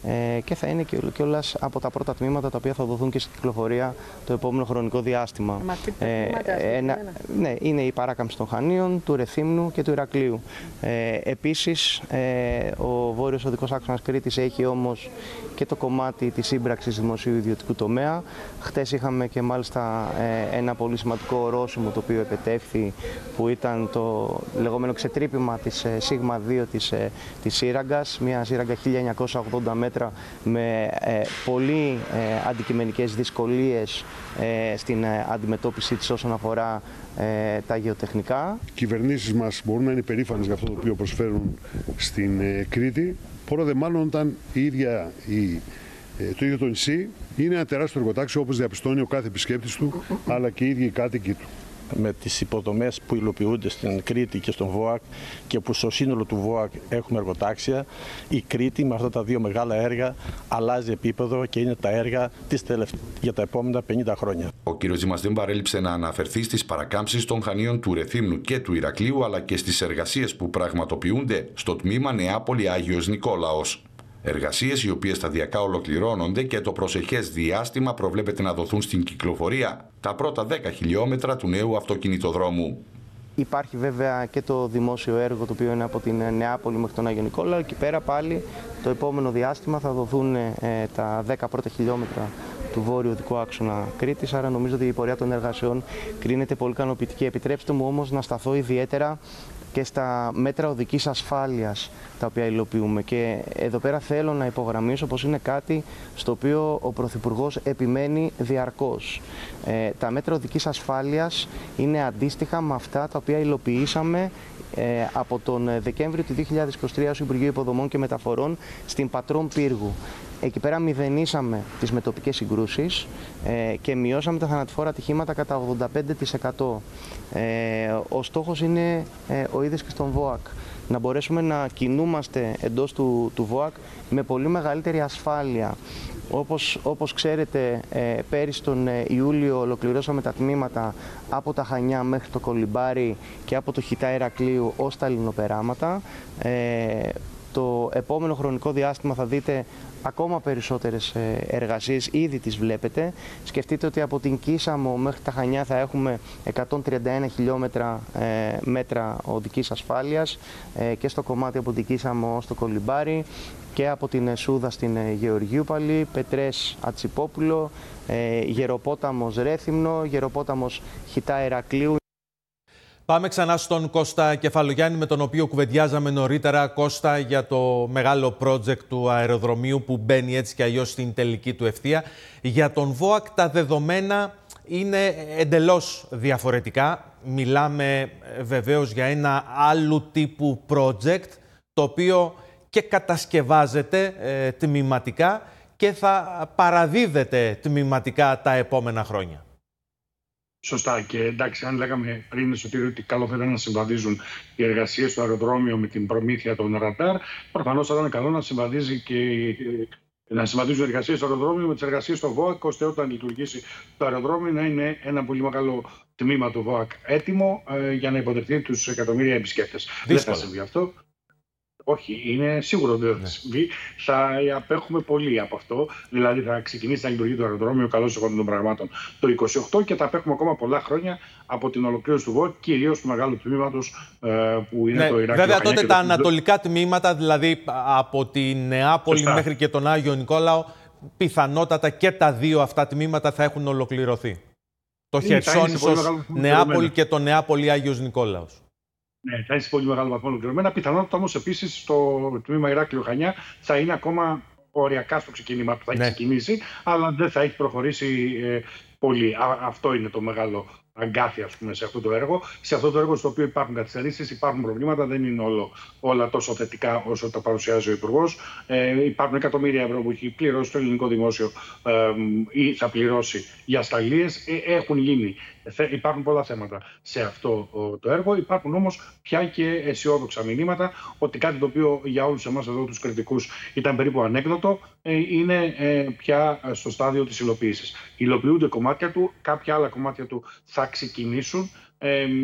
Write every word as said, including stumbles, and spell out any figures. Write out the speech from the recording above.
ε, και θα είναι κιόλας από τα πρώτα τμήματα τα οποία θα δοθούν και στην κυκλοφορία το επόμενο χρονικό διάστημα. Μα τι τμήματα, ε, ένα, ναι, είναι η παράκαμψη των Χανίων, του Ρεθύμνου και του Ηρακλείου. Ε, επίσης, ε, ο Βόρειος Οδικός Άξονας Κρήτης έχει όμως και το κομμάτι της σύμπραξης δημοσίου ιδιωτικού τομέα. Χτες είχαμε και μάλιστα ε, ένα πολύ σημαντικό ορόσημο το οποίο επετεύχθη, που ήταν το λεγόμενο ξετρύπημα της ε, Σίγμα δύο της, ε, της Σύραγγας, μια Σύραγγα χίλια εννιακόσια ογδόντα μέτρα με ε, πολύ ε, αντικειμενικές δυσκολίες ε, στην ε, αντιμετώπιση της όσον αφορά ε, τα γεωτεχνικά. Οι κυβερνήσεις μας μπορούν να είναι περήφανες για αυτό το οποίο προσφέρουν στην ε, Κρήτη. Πόρο δε μάλλον όταν η ίδια, η, ε, το ίδιο το νησί είναι ένα τεράστιο εργοτάξιο, όπως διαπιστώνει ο κάθε επισκέπτης του, αλλά και οι ίδιοι οι κάτοικοι του. Με τις υποδομές που υλοποιούνται στην Κρήτη και στον ΒΟΑΚ και που στο σύνολο του ΒΟΑΚ έχουμε εργοτάξια, η Κρήτη με αυτά τα δύο μεγάλα έργα αλλάζει επίπεδο και είναι τα έργα της τελευ... για τα επόμενα πενήντα χρόνια. Ο κ. Τζίμας δεν παρέλειψε να αναφερθεί στις παρακάμψεις των Χανίων του Ρεθύμνου και του Ηρακλείου, αλλά και στις εργασίες που πραγματοποιούνται στο τμήμα Νεάπολη Άγιος Νικόλαος. Εργασίες οι οποίες σταδιακά ολοκληρώνονται και το προσεχές διάστημα προβλέπεται να δοθούν στην κυκλοφορία τα πρώτα δέκα χιλιόμετρα του νέου αυτοκινητοδρόμου. Υπάρχει βέβαια και το δημόσιο έργο το οποίο είναι από την Νεάπολη μέχρι τον Άγιο Νικόλαο. Εκεί πέρα πάλι το επόμενο διάστημα θα δοθούν ε, τα δέκα πρώτα χιλιόμετρα του βόρειου οδικού άξονα Κρήτης, άρα νομίζω ότι η πορεία των εργασιών κρίνεται πολύ ικανοποιητική. Επιτρέψτε μου όμως να σταθώ ιδιαίτερα και στα μέτρα οδικής ασφάλειας τα οποία υλοποιούμε. Και εδώ πέρα θέλω να υπογραμμίσω πως είναι κάτι στο οποίο ο Πρωθυπουργός επιμένει διαρκώς. Ε, τα μέτρα οδικής ασφάλειας είναι αντίστοιχα με αυτά τα οποία υλοποιήσαμε ε, από τον Δεκέμβριο του δύο χιλιάδες είκοσι τρία στο Υπουργείο Υποδομών και Μεταφορών στην Πατρών Πύργου. Εκεί πέρα μηδενίσαμε τις μετοπικές συγκρούσεις ε, και μειώσαμε τα θανατηφόρα ατυχήματα κατά ογδόντα πέντε τοις εκατό. Ε, ο στόχος είναι ε, ο ίδιος και στον ΒΟΑΚ. Να μπορέσουμε να κινούμαστε εντός του, του ΒΟΑΚ με πολύ μεγαλύτερη ασφάλεια. Όπως, όπως ξέρετε, ε, πέρυσι τον Ιούλιο ολοκληρώσαμε τα τμήματα από τα Χανιά μέχρι το Κολυμπάρι και από το Χιτά Ηρακλείου ως τα λινοπεράματα. Ε, το επόμενο χρονικό διάστημα θα δείτε ακόμα περισσότερες εργασίες, ήδη τις βλέπετε. Σκεφτείτε ότι από την Κίσαμο μέχρι τα Χανιά θα έχουμε εκατόν τριάντα ένα χιλιόμετρα ε, μέτρα οδικής ασφάλειας ε, και στο κομμάτι από την Κίσαμο στο Κολυμπάρι και από την Σούδα στην Γεωργιούπαλη, Πετρές Ατσιπόπουλο, ε, Γεροπόταμος Ρέθυμνο, Γεροπόταμος Χιτά Ηρακλείου. Πάμε ξανά στον Κώστα Κεφαλογιάννη, με τον οποίο κουβεντιάζαμε νωρίτερα. Κώστα, για το μεγάλο project του αεροδρομίου που μπαίνει έτσι και αλλιώς στην τελική του ευθεία. Για τον ΒΟΑΚ τα δεδομένα είναι εντελώς διαφορετικά. Μιλάμε βεβαίως για ένα άλλου τύπου project, το οποίο και κατασκευάζεται ε, τμηματικά και θα παραδίδεται τμηματικά τα επόμενα χρόνια. Σωστά. Και εντάξει, αν λέγαμε πριν, Σωτήρη, ότι καλό θα ήταν να συμβαδίζουν οι εργασίες στο αεροδρόμιο με την προμήθεια των ραντάρ, προφανώς θα ήταν καλό να συμβαδίζει και να συμβαδίζουν οι εργασίες στο αεροδρόμιο με τις εργασίες στο ΒΟΑΚ, ώστε όταν λειτουργήσει το αεροδρόμιο να είναι ένα πολύ μεγάλο τμήμα του ΒΟΑΚ έτοιμο ε, για να υποδεχθεί τους εκατομμύρια επισκέπτες. Δεν θα συμβεί αυτό. Όχι, είναι σίγουρο ότι δεν θα συμβεί. Θα απέχουμε πολύ από αυτό. Δηλαδή, θα ξεκινήσει να λειτουργεί το αεροδρόμιο καλώς εγώ των πραγμάτων το είκοσι οκτώ και θα απέχουμε ακόμα πολλά χρόνια από την ολοκλήρωση του ΒΟΑΚ, κυρίως του μεγάλου τμήματος ε, που είναι ναι, το Ηράκλειο. Βέβαια, τότε τα ανατολικά τμήματα, δηλαδή από τη Νεάπολη Σωστά. μέχρι και τον Άγιο Νικόλαο, πιθανότατα και τα δύο αυτά τμήματα θα έχουν ολοκληρωθεί. Το Χερσόνησος Νεάπολη και το Νεάπολη Άγιος Νικόλαος. Ναι, θα είναι σε πολύ μεγάλο βαθμό ολοκληρωμένα. Πιθανότατα όμως επίσης το τμήμα Ηράκλειο Χανιά θα είναι ακόμα οριακά στο ξεκίνημα που θα έχει ναι. ξεκινήσει, αλλά δεν θα έχει προχωρήσει ε, πολύ. Α, αυτό είναι το μεγάλο αγκάθι, ας πούμε, σε αυτό το έργο. Σε αυτό το έργο στο οποίο υπάρχουν καθυστερήσεις, υπάρχουν προβλήματα, δεν είναι όλο, όλα τόσο θετικά όσο τα παρουσιάζει ο Υπουργός. Ε, υπάρχουν εκατομμύρια ευρώ που έχει πληρώσει το ελληνικό δημόσιο ε, ή θα πληρώσει για σταλίες. Ε, έχουν γίνει. Υπάρχουν πολλά θέματα σε αυτό το έργο. Υπάρχουν όμως πια και αισιόδοξα μηνύματα ότι κάτι το οποίο για όλους εμάς εδώ τους κριτικούς ήταν περίπου ανέκδοτο, είναι πια στο στάδιο της υλοποίησης. Υλοποιούνται κομμάτια του, κάποια άλλα κομμάτια του θα ξεκινήσουν.